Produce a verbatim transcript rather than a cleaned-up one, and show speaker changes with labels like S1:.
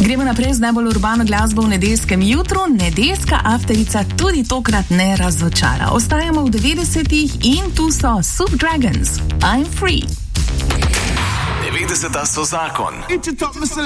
S1: Gremo naprej z najbolj urbano glasbo v nedeljskem jutru. Nedeljska afterica tudi tokrat ne razočara. Ostajamo v devetdesetih in tu so Soup Dragons. I'm free.
S2: devetdeseta so zakon.